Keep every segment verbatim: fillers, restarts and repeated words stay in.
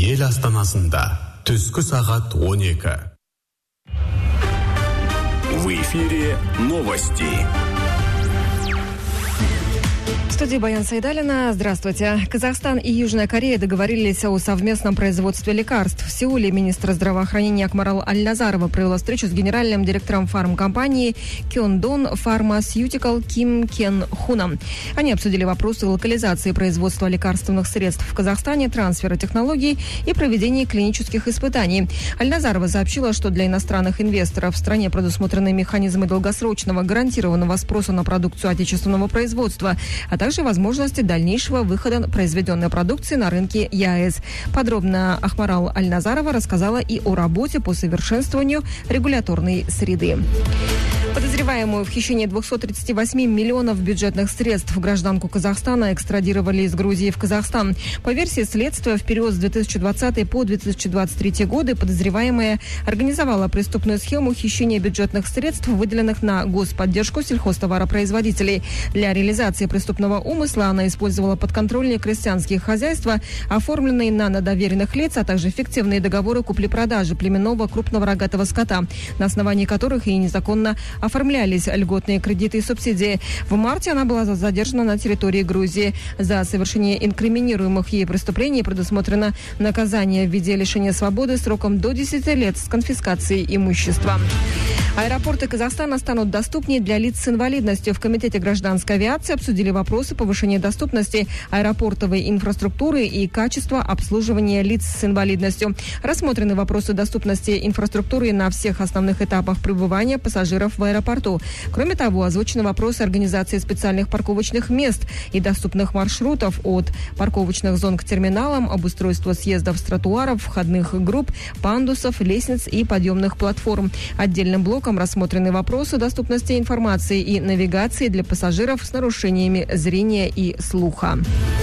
Ел астанасында түскі сағат он екі. В эфире новости. В студии Баян Сайдалина. Здравствуйте. Казахстан и Южная Корея договорились о совместном производстве лекарств. В Сеуле министр здравоохранения Акмарал Аль-Назарова провела встречу с генеральным директором фармкомпании Кёндон Pharmaceutical Ким Кен Хуном. Они обсудили вопросы локализации производства лекарственных средств в Казахстане, трансфера технологий и проведения клинических испытаний. Аль-Назарова сообщила, что для иностранных инвесторов в стране предусмотрены механизмы долгосрочного гарантированного спроса на продукцию отечественного производства, а также возможности дальнейшего выхода произведенной продукции на рынке ЕАЭС. Подробно Ахмарал Аль-Назарова рассказала и о работе по совершенствованию регуляторной среды. Подозреваемую в хищении двухсот тридцати восьми миллионов бюджетных средств гражданку Казахстана экстрадировали из Грузии в Казахстан. По версии следствия, в период с две тысячи двадцатого по две тысячи двадцать третий годы подозреваемая организовала преступную схему хищения бюджетных средств, выделенных на господдержку сельхозтоваропроизводителей. Для реализации преступного умысла она использовала подконтрольные крестьянские хозяйства, оформленные на доверенных лиц, а также фиктивные договоры купли-продажи племенного крупного рогатого скота, на основании которых и незаконно оформлялись льготные кредиты и субсидии. В марте она была задержана на территории Грузии. За совершение инкриминируемых ей преступлений предусмотрено наказание в виде лишения свободы сроком до десяти лет с конфискацией имущества. Аэропорты Казахстана станут доступнее для лиц с инвалидностью. В Комитете гражданской авиации обсудили вопросы повышения доступности аэропортовой инфраструктуры и качества обслуживания лиц с инвалидностью. Рассмотрены вопросы доступности инфраструктуры на всех основных этапах пребывания пассажиров в аэропорту. Кроме того, озвучены вопросы организации специальных парковочных мест и доступных маршрутов от парковочных зон к терминалам, обустройства съездов с тротуаров, входных групп, пандусов, лестниц и подъемных платформ. Отдельным блоком рассмотрены вопросы доступности информации и навигации для пассажиров с нарушениями зрения и слуха.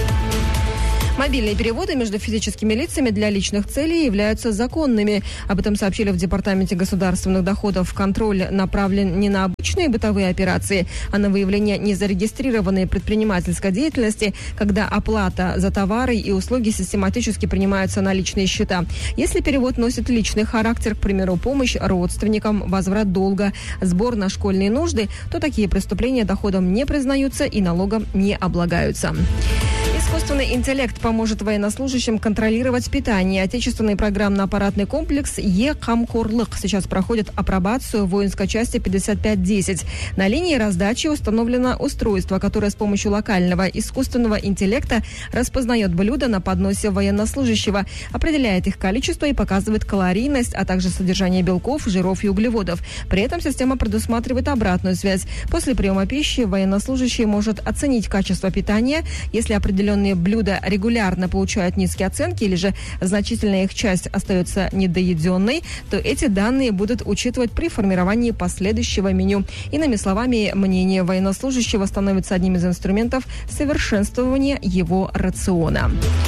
Мобильные переводы между физическими лицами для личных целей являются законными. Об этом сообщили в Департаменте государственных доходов. Контроль направлен не на обычные бытовые операции, а на выявление незарегистрированной предпринимательской деятельности, когда оплата за товары и услуги систематически принимаются на личные счета. Если перевод носит личный характер, к примеру, помощь родственникам, возврат долга, сбор на школьные нужды, то такие преступления доходом не признаются и налогом не облагаются. Искусственный интеллект поможет военнослужащим контролировать питание. Отечественный программно-аппаратный комплекс Е-Камкорлык сейчас проходит апробацию в воинской части пятьдесят пять десять. На линии раздачи установлено устройство, которое с помощью локального искусственного интеллекта распознает блюда на подносе военнослужащего, определяет их количество и показывает калорийность, а также содержание белков, жиров и углеводов. При этом система предусматривает обратную связь. После приема пищи военнослужащий может оценить качество питания. Если определенные блюда регулярно получают низкие оценки или же значительная их часть остается недоеденной, то эти данные будут учитывать при формировании последующего меню. Иными словами, мнение военнослужащего становится одним из инструментов совершенствования его рациона.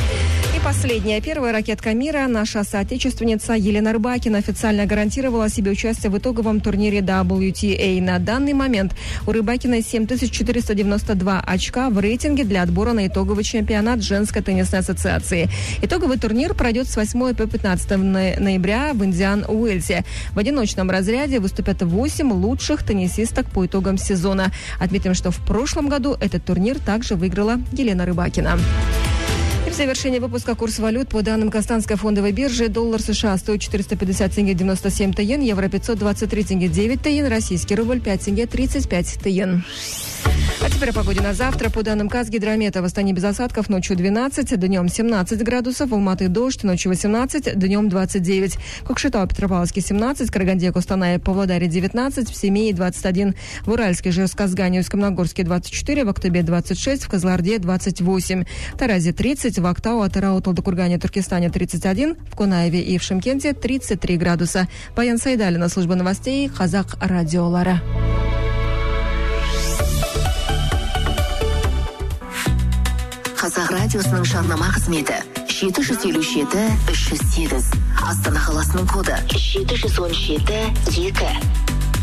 И последняя, первая ракетка мира, наша соотечественница Елена Рыбакина официально гарантировала себе участие в итоговом турнире дабл ю ти эй. На данный момент у Рыбакиной семь тысяч четыреста девяносто два очка в рейтинге для отбора на итоговый чемпионат женской теннисной ассоциации. Итоговый турнир пройдет с восьмого по пятнадцатое ноября в Индиан-Уэльсе. В одиночном разряде выступят восемь лучших теннисисток по итогам сезона. Отметим, что в прошлом году этот турнир также выиграла Елена Рыбакина. В завершении выпуска курс валют. По данным Казахстанской фондовой биржи, доллар США стоит четыреста пятьдесят тенге девяносто семь тиен, евро пятьсот двадцать три тенге девять тиен, российский рубль пять тенге тридцать пять тиен. А теперь о погоде на завтра. По данным Казгидромета, в Астане без осадков, ночью двенадцать, днем семнадцать градусов, в Алматы дождь, ночью восемнадцать, днем двадцать девять. Кокшетау, Петропавловске семнадцать, Караганде, Костанае, Павлодаре девятнадцать, в Семее двадцать один, в Уральске, Жезказгане, Усть-Камногорске двадцать четыре, в Актубе двадцать шесть, в Кызылорде двадцать восемь, в Таразе тридцать, в Актау, Атырау, Талдыкургане, Туркестане тридцать один, в Конаеве и в Шымкенте тридцать три градуса. Баян Сайдалина, служба новостей, Казах радиолары. Қазақ радиосының жарнама қызметі жеті жүз елу жеті үш жүз сегіз. Астана қаласының коды жеті жүз он жеті екі.